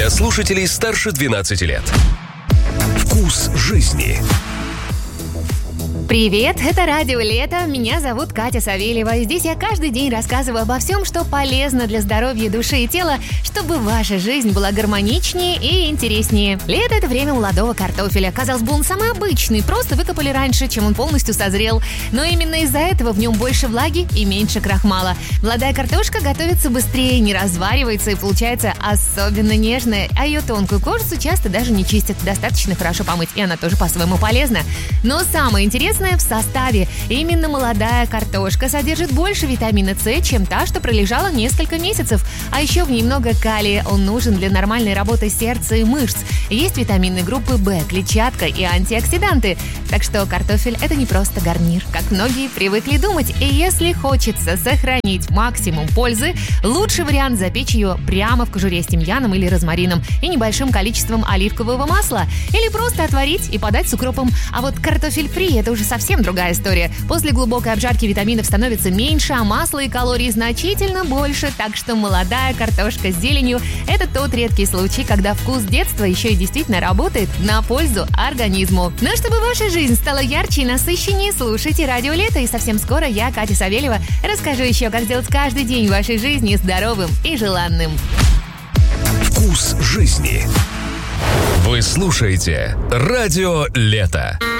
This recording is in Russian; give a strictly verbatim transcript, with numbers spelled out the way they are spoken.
для слушателей старше двенадцати лет. Вкус жизни. Привет, это Радио Лето, меня зовут Катя Савельева, и здесь я каждый день рассказываю обо всем, что полезно для здоровья души и тела, чтобы ваша жизнь была гармоничнее и интереснее. Лето – это время молодого картофеля. Казалось бы, он самый обычный, просто выкопали раньше, чем он полностью созрел. Но именно из-за этого в нем больше влаги и меньше крахмала. Молодая картошка готовится быстрее, не разваривается и получается особенно нежная, а ее тонкую кожицу часто даже не чистят. Достаточно хорошо помыть, и она тоже по-своему полезна. Но самое интересное в составе. Именно молодая картошка содержит больше витамина С, чем та, что пролежала несколько месяцев. А еще в ней много калия. Он нужен для нормальной работы сердца и мышц. Есть витамины группы В, клетчатка и антиоксиданты. Так что картофель – это не просто гарнир, как многие привыкли думать. И если хочется сохранить максимум пользы, лучший вариант – запечь ее прямо в кожуре с тимьяном или розмарином и небольшим количеством оливкового масла. Или просто отварить и подать с укропом. А вот картофель фри – это уже совсем другая история. После глубокой обжарки витаминов становится меньше, а масла и калорий значительно больше. Так что молодая картошка с зеленью – это тот редкий случай, когда вкус детства еще и действительно работает на пользу организму. Но чтобы ваша жизнь стала ярче и насыщеннее, слушайте Радио Лето. И совсем скоро я, Катя Савельева, расскажу еще, как сделать каждый день вашей жизни здоровым и желанным. Вкус жизни. Вы слушаете Радио Лето.